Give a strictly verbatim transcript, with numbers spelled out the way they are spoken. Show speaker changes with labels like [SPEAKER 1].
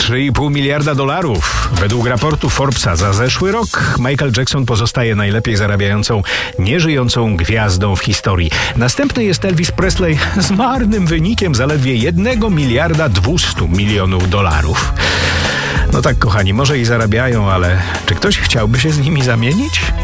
[SPEAKER 1] trzy i pół miliarda dolarów. Według raportu Forbesa za zeszły rok Michael Jackson pozostaje najlepiej zarabiającą, nieżyjącą gwiazdą w historii. Następny jest Elvis Presley z marnym wynikiem zaledwie jednego miliarda dwustu milionów dolarów. No tak, kochani, może i zarabiają, ale czy ktoś chciałby się z nimi zamienić?